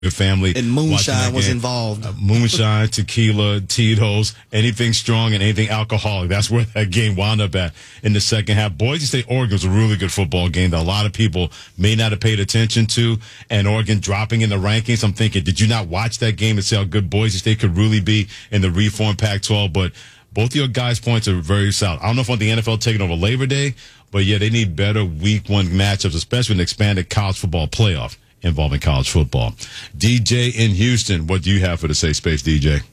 family. And moonshine was involved. Moonshine, tequila, Tito's, anything strong and anything alcoholic. That's where that game wound up at in the second half. Boise State, Oregon was a really good football game that a lot of people may not have paid attention to, and Oregon dropping in the rankings. I'm thinking, did you not watch that game and see how good Boise State could really be in the reformed Pac-12? But both of your guys' points are very solid. I don't know if I want the NFL taking over Labor Day, but yeah, they need better week one matchups, especially an expanded college football playoff involving college football. DJ in Houston, what do you have for the Safe Space, DJ?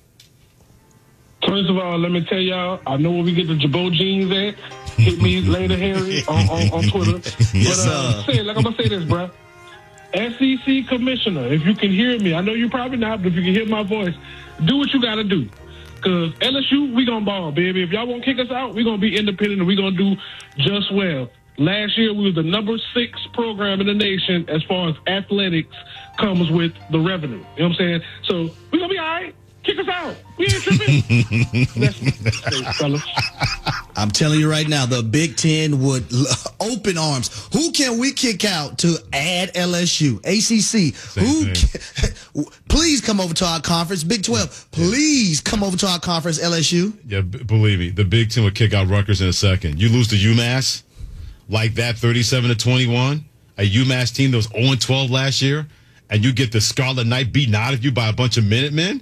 First of all, let me tell y'all, I know where we get the Jabot jeans at. Hit me later, Harry, on Twitter. Yes, I'm going to say this, bro. SEC commissioner, if you can hear me, I know you probably not, but if you can hear my voice, do what you got to do. Because LSU, we going to ball, baby. If y'all won't kick us out, we going to be independent and we going to do just well. Last year, we were the number 6 program in the nation as far as athletics comes with the revenue. You know what I'm saying? So we're going to be all right. Kick us out. We ain't tripping. That's fellas. I'm telling you right now, the Big Ten would open arms. Who can we kick out to add LSU? ACC. Please come over to our conference. Big 12, please come over to our conference, LSU. Yeah, believe me, the Big Ten would kick out Rutgers in a second. You lose to UMass like that, 37-21, a UMass team that was 0-12 last year, and you get the Scarlet Knight beaten out of you by a bunch of Minutemen?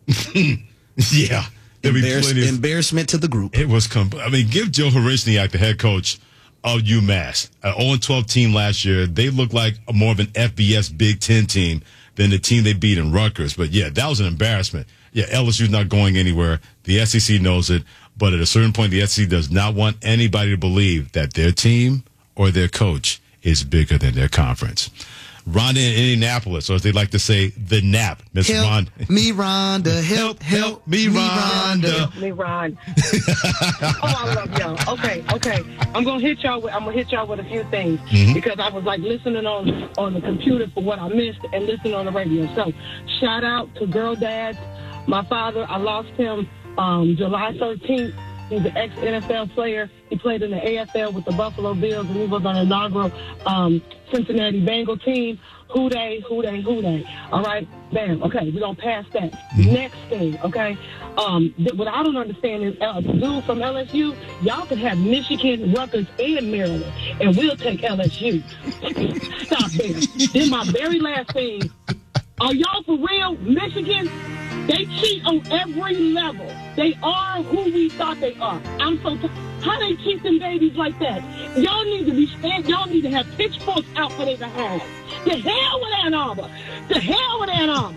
Yeah. Embarrassment to the group. It was, give Joe Horichniak, the head coach of UMass, an 0-12 team last year. They looked like more of an FBS Big Ten team than the team they beat in Rutgers. But, yeah, that was an embarrassment. Yeah, LSU's not going anywhere. The SEC knows it. But at a certain point, the SEC does not want anybody to believe that their team or their coach is bigger than their conference. Rhonda in Indianapolis, or as they like to say, the NAP. Miss Rhonda. Me, Rhonda. Help me, Rhonda. Me, Ron. Oh, I love y'all. Okay. I'm gonna hit y'all with a few things because I was like listening on the computer for what I missed and listening on the radio. So, shout out to Girl Dads. My father, I lost him July 13th. He's an ex-NFL player. He played in the AFL with the Buffalo Bills, and he was on the inaugural Cincinnati Bengal team. Who they? All right, bam. Okay, we're going to pass that. Next thing, okay? What I don't understand is dude from LSU, y'all can have Michigan, Rutgers, and Maryland, and we'll take LSU. Stop there. Then my very last thing, are y'all for real? Michigan? They cheat on every level. They are who we thought they are. I'm so how they keep them babies like that? Y'all need to be stand. Y'all need to have pitchforks out for their behind. The hell with Ann Arbor. The hell with Ann Arbor.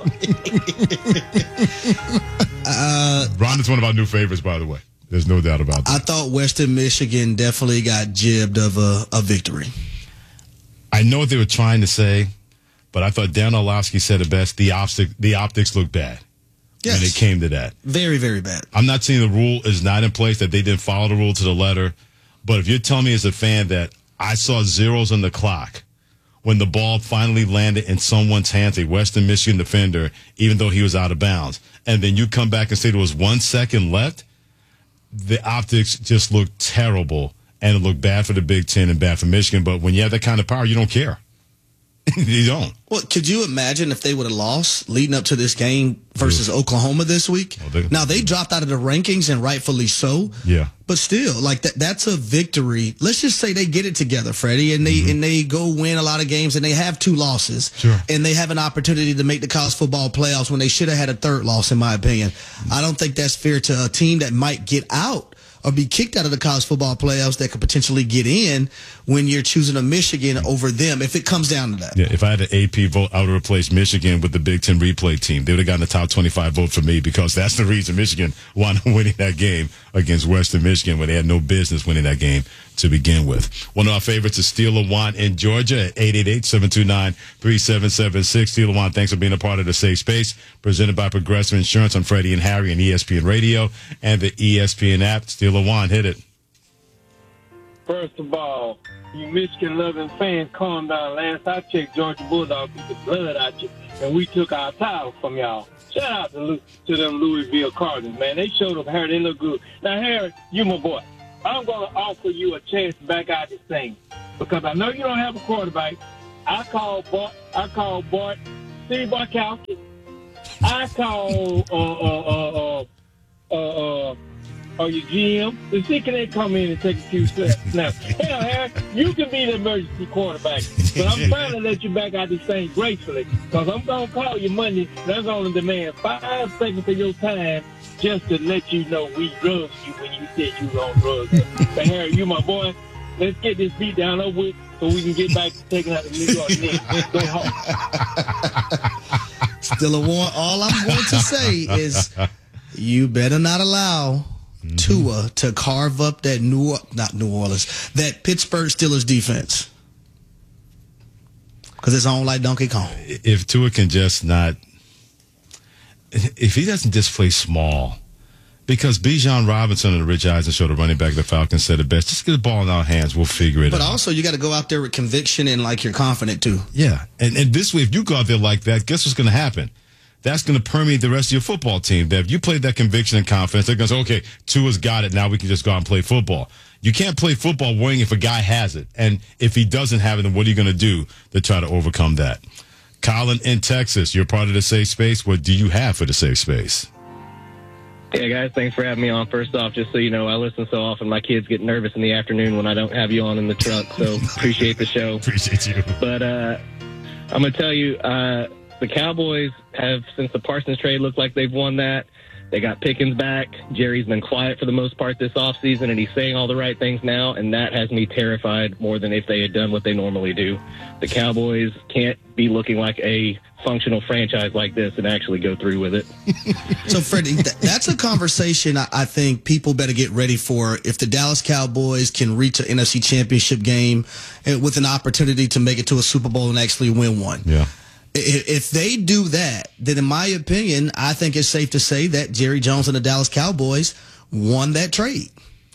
Rhonda's one of our new favorites, by the way. There's no doubt about that. I thought Western Michigan definitely got jibbed of a victory. I know what they were trying to say, but I thought Dan Orlovsky said it best. The optics look bad. Yes. When it came to that. Very, very bad. I'm not saying the rule is not in place, that they didn't follow the rule to the letter. But if you're telling me as a fan that I saw zeros on the clock when the ball finally landed in someone's hands, a Western Michigan defender, even though he was out of bounds, and then you come back and say there was 1 second left, the optics just looked terrible, and it looked bad for the Big Ten and bad for Michigan. But when you have that kind of power, you don't care. You don't. Well, could you imagine if they would have lost leading up to this game versus Oklahoma this week? Now, they dropped out of the rankings, and rightfully so. Yeah. But still, like that's a victory. Let's just say they get it together, Freddie, and they go win a lot of games, and they have 2 losses. Sure. And they have an opportunity to make the college football playoffs when they should have had a 3rd loss, in my opinion. I don't think that's fair to a team that might get out or be kicked out of the college football playoffs that could potentially get in when you're choosing a Michigan over them, if it comes down to that. Yeah, if I had an AP vote, I would replace Michigan with the Big Ten replay team. They would have gotten the top 25 vote for me because that's the reason Michigan wound up winning that game against Western Michigan when they had no business winning that game to begin with. One of our favorites is Steel Lawan in Georgia at 888-729-3776. Steel Lawan, thanks for being a part of the Safe Space, presented by Progressive Insurance on Freddie and Harry and ESPN Radio and the ESPN app. Steel Lawan, hit it. First of all, you Michigan-loving fans, calm down. Last I checked, Georgia Bulldogs took the blood out you, and we took our title from y'all. Shout out to them Louisville Cardinals, man. They showed up, Harry. They look good. Now, Harry, you my boy. I'm going to offer you a chance to back out this thing because I know you don't have a quarterback. I called Bart Steve Barkowski. I call your GM to see can they come in and take a few steps. Now, hell, Harry, you can be the emergency quarterback, but I'm trying to let you back out this thing gracefully because I'm going to call you Monday. That's only demand 5 seconds of your time just to let you know we drugged you when you said you were on drugs. But Harry, you my boy. Let's get this beat down over with so we can get back to taking out the New York Knicks. Go home. Still a warrant. All I'm going to say is you better not allow Tua to carve up that that Pittsburgh Steelers defense. Because it's on like Donkey Kong. If Tua can just not, if he doesn't just play small, because Bijan Robinson and Rich Eisen show the running back of the Falcons said it best. Just get the ball in our hands. We'll figure it out. But also, you got to go out there with conviction and like you're confident too. Yeah. And this way, if you go out there like that, guess what's going to happen? That's going to permeate the rest of your football team. That if you play that conviction and confidence, they're going to say, okay, Tua's got it. Now we can just go out and play football. You can't play football worrying if a guy has it. And if he doesn't have it, then what are you going to do to try to overcome that? Colin in Texas, you're part of the safe space. What do you have for the safe space? Hey, guys, thanks for having me on. First off, just so you know, I listen so often, my kids get nervous in the afternoon when I don't have you on in the truck, so appreciate the show. Appreciate you. But I'm going to tell you, the Cowboys have, since the Parsons trade, looked like they've won that. They got Pickens back. Jerry's been quiet for the most part this offseason, and he's saying all the right things now, and that has me terrified more than if they had done what they normally do. The Cowboys can't be looking like a functional franchise like this and actually go through with it. So, Freddie, that's a conversation I think people better get ready for. If the Dallas Cowboys can reach an NFC Championship game with an opportunity to make it to a Super Bowl and actually win one. Yeah. If they do that, then in my opinion, I think it's safe to say that Jerry Jones and the Dallas Cowboys won that trade.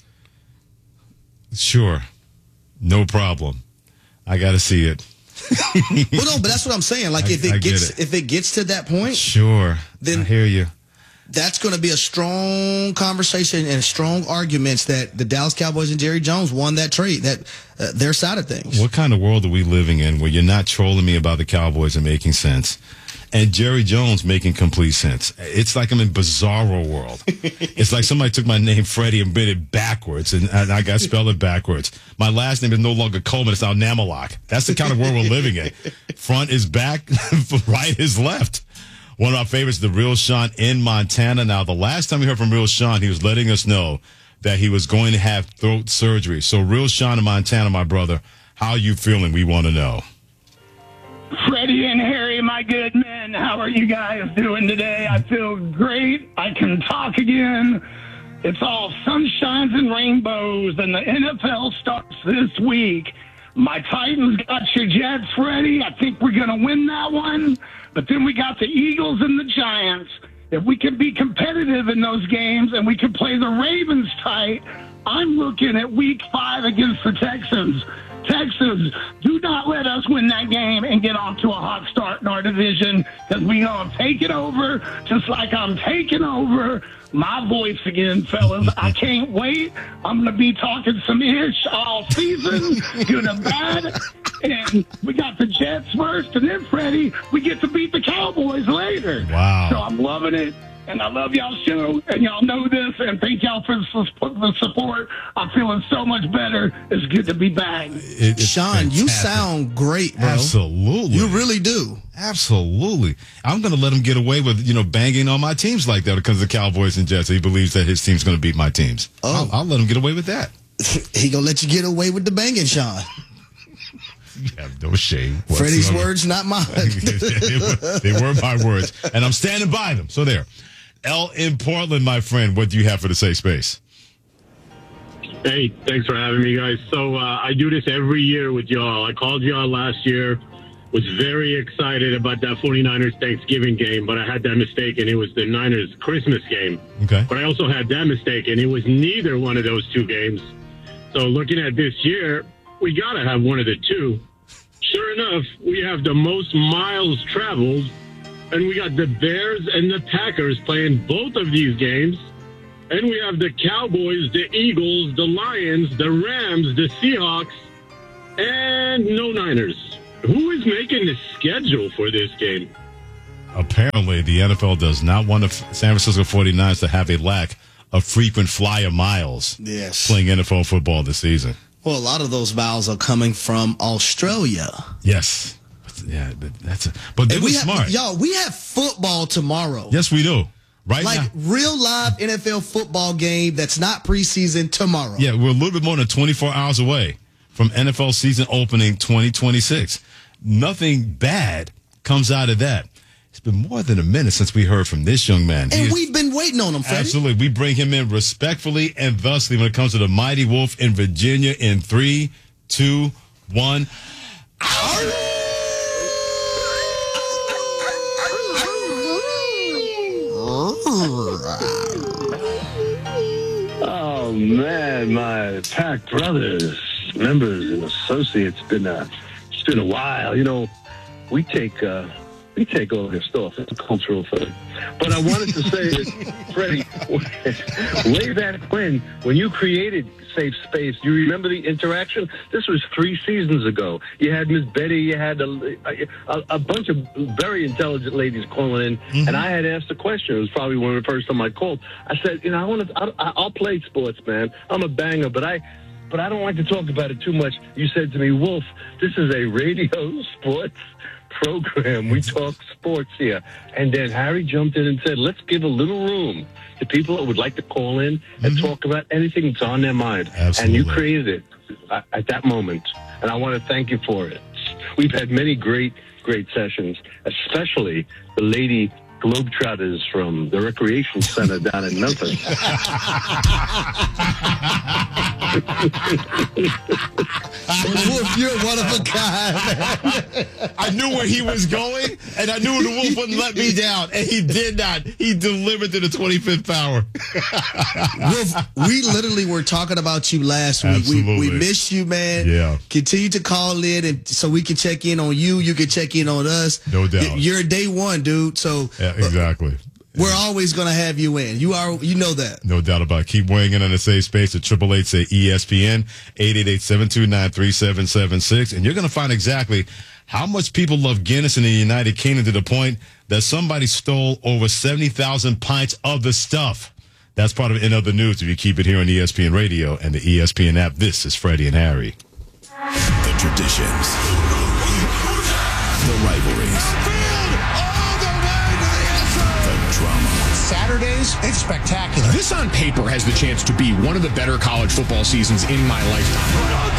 Sure. No problem. I got to see it. Well, no, but that's what I'm saying. Like, if it gets to that point, sure, then I hear you. That's going to be a strong conversation and strong arguments that the Dallas Cowboys and Jerry Jones won that trade, that their side of things. What kind of world are we living in where you're not trolling me about the Cowboys and making sense, and Jerry Jones making complete sense? It's like I'm in bizarro world. It's like somebody took my name Freddie and made it backwards, and I got to spell it backwards. My last name is no longer Coleman; it's now Namalak. That's the kind of world we're living in. Front is back, right is left. One of our favorites, the Real Sean in Montana. Now, the last time we heard from Real Sean, he was letting us know that he was going to have throat surgery. So, Real Sean in Montana, my brother, how are you feeling? We want to know. Freddie and Harry, my good men, how are you guys doing today? I feel great. I can talk again. It's all sunshines and rainbows, and the NFL starts this week. My Titans got your Jets, Freddie. I think we're going to win that one. But then we got the Eagles and the Giants. If we can be competitive in those games and we can play the Ravens tight, I'm looking at week 5 against the Texans. Texans, do not let us win that game and get off to a hot start in our division, because we're going to take it over just like I'm taking over my voice again, fellas. I can't wait. I'm going to be talking some ish all season, good and bad. And we got the Jets first, and then, Freddie, we get to beat the Cowboys later. Wow. So I'm loving it. And I love y'all's show, and y'all know this, and thank y'all for the support. I'm feeling so much better. It's good to be back. Sean, fantastic. You sound great, bro. Absolutely. You really do. Absolutely. I'm going to let him get away with, banging on my teams like that because of the Cowboys and Jets. He believes that his team's going to beat my teams. Oh. I'll let him get away with that. He going to let you get away with the banging, Sean. You have no shame whatsoever. Freddie's words, not mine. they were my words, and I'm standing by them. So there. L in Portland, my friend, what do you have for the safe space? Hey, thanks for having me, guys. So I do this every year with y'all. I called y'all last year, was very excited about that 49ers Thanksgiving game, but I had that mistake, and it was the Niners Christmas game. Okay. But I also had that mistake, and it was neither one of those two games. So looking at this year, we got to have one of the two. Sure enough, we have the most miles traveled, and we got the Bears and the Packers playing both of these games. And we have the Cowboys, the Eagles, the Lions, the Rams, the Seahawks, and no Niners. Who is making the schedule for this game? apparently the NFL does not want the San Francisco 49ers to have a lack of frequent flyer miles playing NFL football this season. Well, a lot of those miles are coming from Australia. Yes. Yeah, but they were smart. Y'all, we have football tomorrow. Yes, we do. Right like now. Real live NFL football game that's not preseason tomorrow. Yeah, we're a little bit more than 24 hours away from NFL season opening 2026. Nothing bad comes out of that. It's been more than a minute since we heard from this young man. And we've been waiting on him, Freddie. Absolutely. We bring him in respectfully and thusly when it comes to the Mighty Wolf in Virginia in 3, 2, 1. Oh man, my Pack brothers, members, and associates, it's been a while. You know, we take all this stuff. It's a cultural thing. But I wanted to say that, Freddie, way back when you created Safe Space, you remember the interaction? This was 3 seasons ago. You had Miss Betty, you had a bunch of very intelligent ladies calling in, and I had asked a question. It was probably one of the first time I called. I said, you know, I'll play sports, man. I'm a banger, but I don't like to talk about it too much. You said to me, Wolf, this is a radio sports program. We talk sports here. And then Harry jumped in and said, let's give a little room to people that would like to call in and talk about anything that's on their mind. Absolutely. And you created it at that moment. And I want to thank you for it. We've had many great sessions, especially the lady Globetrotters from the Recreation Center down in Memphis. Wolf, you're one of a kind, man. I knew where he was going, and I knew the Wolf wouldn't let me down, and he did not. He delivered to the 25th power. Wolf, we literally were talking about you last week. We miss you, man. Yeah. Continue to call in, and so we can check in on you. You can check in on us. No doubt. You're day one, dude. So yeah, exactly. We're always going to have you in. You know that. No doubt about it. Keep weighing in on the Safe Space at 888-SAY-ESPN, 888-729-3776. And you're going to find exactly how much people love Guinness in the United Kingdom to the point that somebody stole over 70,000 pints of the stuff. That's part of In Other News if you keep it here on ESPN Radio and the ESPN app. This is Freddie and Harry. The traditions. The rivalries. Saturdays, it's spectacular. This on paper has the chance to be one of the better college football seasons in my lifetime.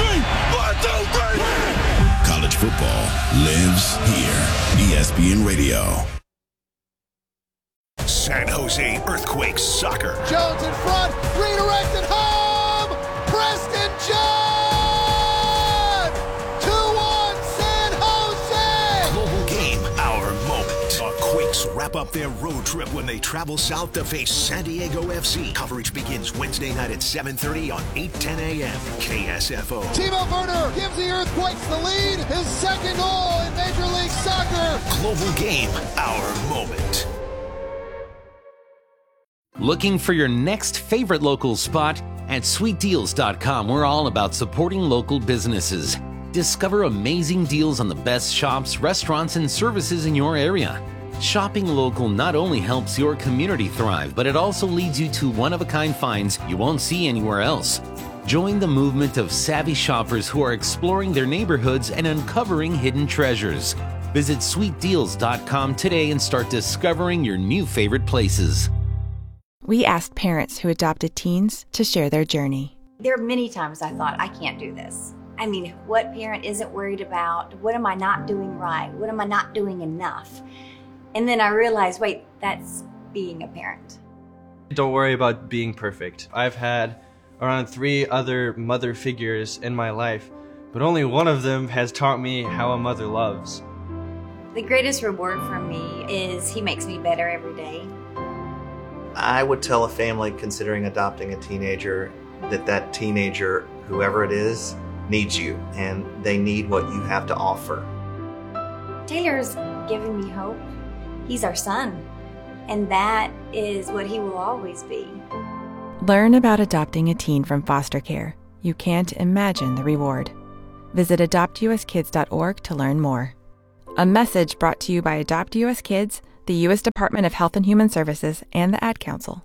College football lives here. ESPN Radio. San Jose Earthquakes soccer. Jones in front, redirected home. Preston John. 2-1 San Jose. Global game, our moment. Quakes wrap up their road trip when they travel south to face San Diego FC. Coverage begins Wednesday night at 7:30 on 8:10 a.m. KSFO. Timo Werner gives the Earthquakes the lead. His second goal in Major League Soccer. Global game, our moment. Looking for your next favorite local spot? At sweetdeals.com, we're all about supporting local businesses. Discover amazing deals on the best shops, restaurants, and services in your area. Shopping local not only helps your community thrive, but it also leads you to one-of-a-kind finds you won't see anywhere else. Join the movement of savvy shoppers who are exploring their neighborhoods and uncovering hidden treasures. Visit sweetdeals.com today and start discovering your new favorite places. We asked parents who adopted teens to share their journey. There are many times I thought, I can't do this. I mean, what parent isn't worried about, what am I not doing right? What am I not doing enough? And then I realized, wait, that's being a parent. Don't worry about being perfect. I've had around 3 other mother figures in my life, but only one of them has taught me how a mother loves. The greatest reward for me is he makes me better every day. I would tell a family considering adopting a teenager that teenager, whoever it is, needs you, and they need what you have to offer. Taylor's given me hope. He's our son, and that is what he will always be. Learn about adopting a teen from foster care. You can't imagine the reward. Visit adoptuskids.org to learn more. A message brought to you by Adopt US Kids, the U.S. Department of Health and Human Services, and the Ad Council.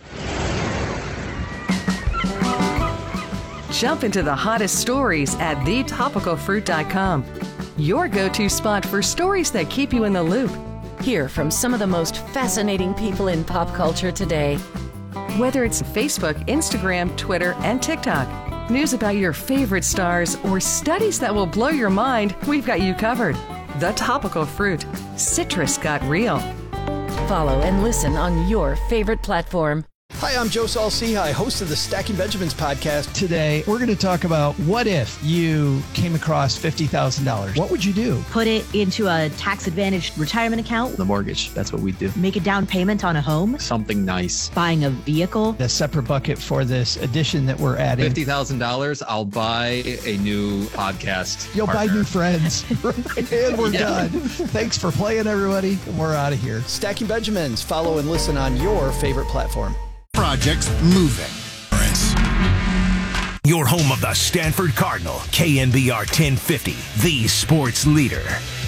Jump into the hottest stories at thetopicalfruit.com. Your go-to spot for stories that keep you in the loop. Hear from some of the most fascinating people in pop culture today. Whether it's Facebook, Instagram, Twitter, and TikTok, news about your favorite stars, or studies that will blow your mind, we've got you covered. The Topical Fruit. Citrus got real. Follow and listen on your favorite platform. Hi, I'm Joe Saul-Sehy, host of the Stacking Benjamins podcast. Today, we're going to talk about what if you came across $50,000? What would you do? Put it into a tax-advantaged retirement account. The mortgage, that's what we do. Make a down payment on a home. Something nice. Buying a vehicle. A separate bucket for this addition that we're adding. $50,000, I'll buy a new podcast You'll partner. buy new friends. And we're done. Thanks for playing, everybody. We're out of here. Stacking Benjamins. Follow and listen on your favorite platform. Projects moving. Your home of the Stanford Cardinal, KNBR 1050, the sports leader.